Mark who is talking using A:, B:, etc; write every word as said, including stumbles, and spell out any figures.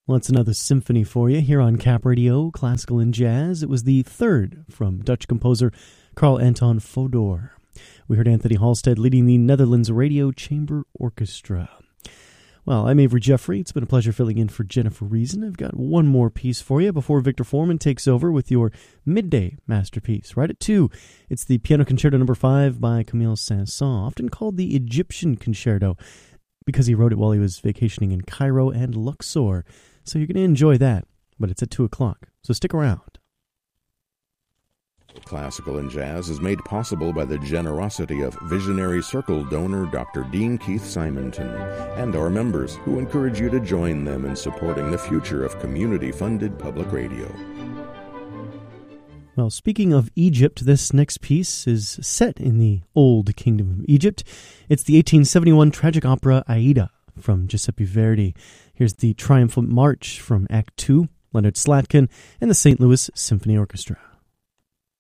A: Well, it's another symphony for you here on Cap Radio, Classical and Jazz. It was the third from Dutch composer Carl Anton Fodor. We heard Anthony Halstead leading the Netherlands Radio Chamber Orchestra. Well, I'm Avery Jeffrey. It's been a pleasure filling in for Jennifer Reason. I've got one more piece for you before Victor Foreman takes over with your midday masterpiece. Right at two, it's the Piano Concerto Number Five by Camille Saint-Saëns, often called the Egyptian Concerto, because he wrote it while he was vacationing in Cairo and Luxor. So you're going to enjoy that, but it's at two o'clock, so stick around.
B: Classical and Jazz is made possible by the generosity of visionary Circle donor Doctor Dean Keith Simonton and our members, who encourage you to join them in supporting the future of community-funded public radio.
A: Well, speaking of Egypt, this next piece is set in the Old Kingdom of Egypt. It's the eighteen seventy-one tragic opera Aida from Giuseppe Verdi. Here's the Triumphant March from Act two, Leonard Slatkin and the Saint Louis Symphony Orchestra.